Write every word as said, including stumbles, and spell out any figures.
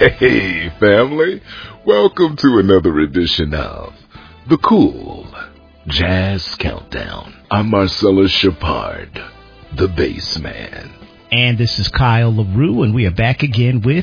Hey, family. Welcome to another edition of The Cool Jazz Countdown. I'm Marcellus Shepard, the bass man. And this is Kyle LaRue, and we are back again with